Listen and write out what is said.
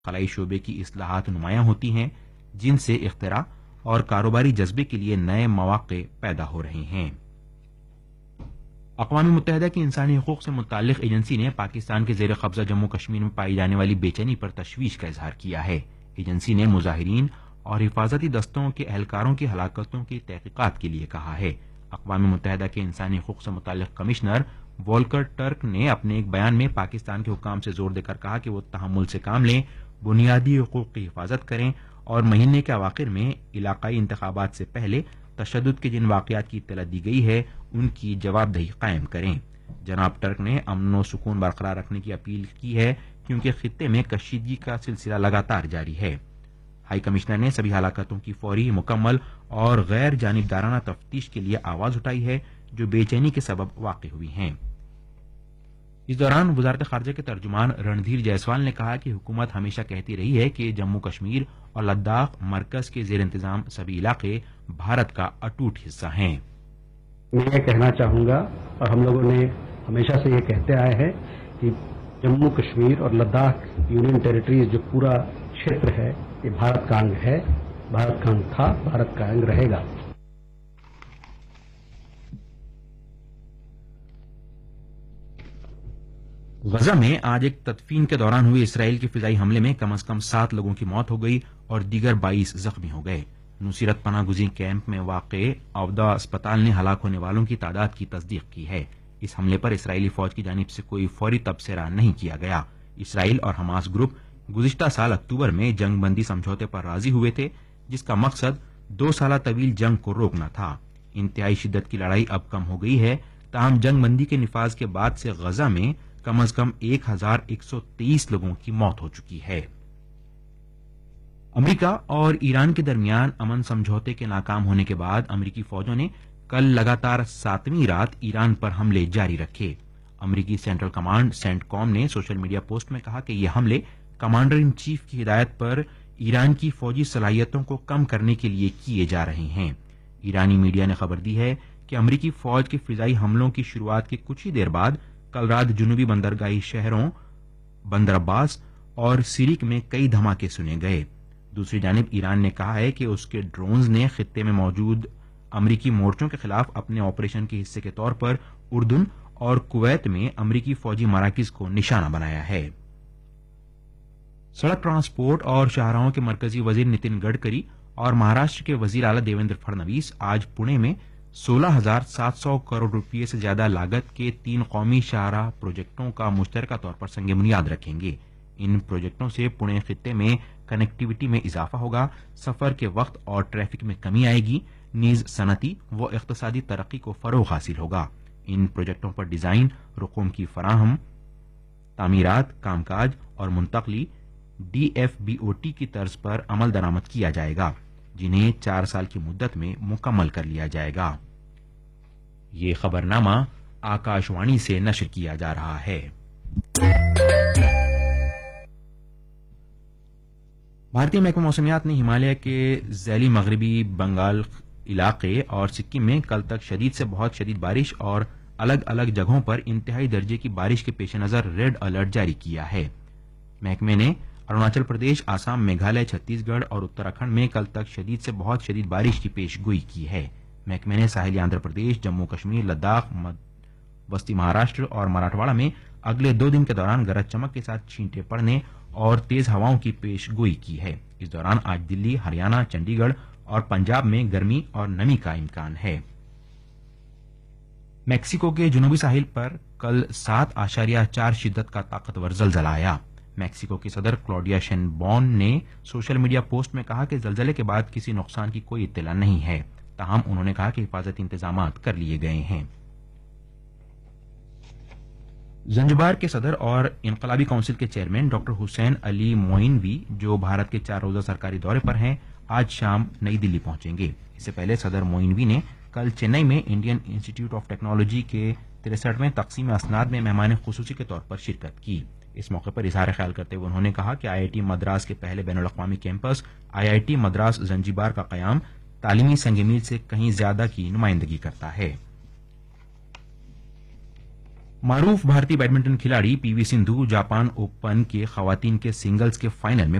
خلائی شعبے کی اصلاحات نمایاں ہوتی ہیں جن سے اختراع اور کاروباری جذبے کے لیے نئے مواقع پیدا ہو رہے ہیں۔ اقوام متحدہ کی انسانی حقوق سے متعلق ایجنسی نے پاکستان کے زیر قبضہ جموں کشمیر میں پائی جانے والی بے چینی پر تشویش کا اظہار کیا ہے۔ ایجنسی نے مظاہرین اور حفاظتی دستوں کے اہلکاروں کی ہلاکتوں کی تحقیقات کے لیے کہا ہے۔ اقوام متحدہ کے انسانی حقوق سے متعلق کمشنر وولکر ٹرک نے اپنے ایک بیان میں پاکستان کے حکام سے زور دے کر کہا کہ وہ تحمل سے کام لیں، بنیادی حقوق کی حفاظت کریں اور مہینے کے اواخر میں علاقائی انتخابات سے پہلے تشدد کے جن واقعات کی اطلاع دی گئی ہے ان کی جواب دہی قائم کریں۔ جناب ٹرک نے امن و سکون برقرار رکھنے کی اپیل کی ہے کیونکہ خطے میں کشیدگی کا سلسلہ لگاتار جاری ہے۔ ہائی کمشنر نے سبھی ہلاکتوں کی فوری، مکمل اور غیر جانبدارانہ تفتیش کے لیے آواز اٹھائی ہے جو بے چینی کے سبب واقع ہوئی ہیں۔ اس دوران وزارت خارجہ کے ترجمان رندھیر جیسوال نے کہا کہ حکومت ہمیشہ کہتی رہی ہے کہ جموں کشمیر اور لداخ مرکز کے زیر انتظام سبھی علاقے بھارت کا اٹوٹ حصہ ہیں۔ میں یہ کہنا چاہوں گا اور ہم لوگوں نے ہمیشہ سے یہ کہتے آئے ہیں کہ جموں کشمیر اور لداخ یونین ٹیریٹریز جو پورا چھیتر ہے یہ بھارت کا انگ ہے، بھارت کا انگ تھا، بھارت کا انگ رہے گا۔ غزہ میں آج ایک تدفین کے دوران ہوئے اسرائیل کے فضائی حملے میں کم از کم 7 لوگوں کی موت ہو گئی اور دیگر 22 زخمی ہو گئے۔ نصیرت پناہ گزین کیمپ میں واقع عودا اسپتال نے ہلاک ہونے والوں کی تعداد کی تصدیق کی ہے۔ اس حملے پر اسرائیلی فوج کی جانب سے کوئی فوری تبصرہ نہیں کیا گیا۔ اسرائیل اور حماس گروپ گزشتہ سال اکتوبر میں جنگ بندی سمجھوتے پر راضی ہوئے تھے جس کا مقصد 2 سالہ طویل جنگ کو روکنا تھا۔ انتہائی شدت کی لڑائی اب کم ہو گئی ہے، تاہم جنگ بندی کے نفاذ کے بعد سے غزہ میں کم از کم 1123 لوگوں کی موت ہو چکی ہے۔ امریکہ اور ایران کے درمیان امن سمجھوتے کے ناکام ہونے کے بعد امریکی فوجوں نے کل لگاتار 7ویں رات ایران پر حملے جاری رکھے۔ امریکی سینٹرل کمانڈ سینٹ کام نے سوشل میڈیا پوسٹ میں کہا کہ یہ حملے کمانڈر ان چیف کی ہدایت پر ایران کی فوجی صلاحیتوں کو کم کرنے کے لیے کیے جا رہے ہیں۔ ایرانی میڈیا نے خبر دی ہے کہ امریکی فوج کے فضائی حملوں کی شروعات کے کچھ ہی دیر بعد کل رات جنوبی بندرگاہی شہروں بندر عباس اور سیریک میں کئی دھماکے سنے گئے۔ دوسری جانب ایران نے کہا ہے کہ اس کے ڈرونز نے خطے میں موجود امریکی مورچوں کے خلاف اپنے آپریشن کے حصے کے طور پر اردن اور کویت میں امریکی فوجی مراکز کو نشانہ بنایا ہے۔ سڑک ٹرانسپورٹ اور شاہراہوں کے مرکزی وزیر نتن گڈکری اور مہاراشٹر کے وزیر اعلی دیویندر پھڑنویس آج پونے میں 16,700 کروڑ روپے سے زیادہ لاگت کے 3 قومی شاہراہ پروجیکٹوں کا مشترکہ طور پر سنگ بنیاد رکھیں گے۔ ان پروجیکٹوں سے پونے خطے میں کنیکٹیوٹی میں اضافہ ہوگا، سفر کے وقت اور ٹریفک میں کمی آئے گی، نیز صنعتی و اقتصادی ترقی کو فروغ حاصل ہوگا۔ ان پروجیکٹوں پر ڈیزائن، رقوم کی فراہم، تعمیرات، کام کاج اور منتقلی DFBOT کی طرز پر عمل درآمد کیا جائے گا، جنہیں 4 سال کی مدت میں مکمل کر لیا جائے گا۔ یہ خبرنامہ آکاشوانی سے نشر کیا جا رہا ہے۔ بھارتی محکمہ موسمیات نے ہمالیہ کے ذیلی مغربی بنگال علاقے اور سکم میں کل تک شدید سے بہت شدید بارش اور الگ الگ جگہوں پر انتہائی درجے کی بارش کے پیش نظر ریڈ الرٹ جاری کیا ہے۔ محکمے نے اروناچل پردیش، آسام، میگھالیہ، چھتیس گڑھ اور اتراکھنڈ میں کل تک شدید سے بہت شدید بارش کی پیش گوئی کی ہے۔ محکمے نے ساحلی آندھرا پردیش، جموں کشمیر، لداخ، وسطی مہاراشٹر اور مراٹھواڑہ میں اگلے 2 دن کے دوران گرج چمک کے ساتھ چھینٹے پڑنے اور تیز ہواؤں کی پیش گوئی کی ہے۔ اس دوران آج دلی، ہریانہ، چنڈی گڑھ اور پنجاب میں گرمی اور نمی کا امکان ہے۔ میکسیکو کے جنوبی ساحل پر کل 7.4 شدت کا طاقتور زلزلہ آیا۔ میکسیکو کی صدر کلاڈیا شینبون نے سوشل میڈیا پوسٹ میں کہا کہ زلزلے کے بعد کسی نقصان کی کوئی اطلاع نہیں ہے، تاہم انہوں نے کہا کہ حفاظتی انتظامات کر لیے گئے ہیں۔ زنجبار کے صدر اور انقلابی کونسل کے چیئرمین ڈاکٹر حسین علی موئینوی، جو بھارت کے 4 روزہ سرکاری دورے پر ہیں، آج شام نئی دلی پہنچیں گے۔ اس سے پہلے صدر موئینوی نے کل چنئی میں انڈین انسٹی ٹیوٹ آف ٹیکنالوجی کے 63ویں تقسیم اسناد میں مہمان خصوصی کے طور پر شرکت کی۔ اس موقع پر اظہار خیال کرتے ہوئے انہوں نے کہا کہ IIT مدراس کے پہلے بین الاقوامی کیمپس IIT مدراس زنجبار کا قیام تعلیمی سنگ میل سے کہیں زیادہ کی نمائندگی کرتا ہے۔ معروف بھارتی بیڈمنٹن کھلاڑی پی وی سندھو جاپان اوپن کے خواتین کے سنگلز کے فائنل میں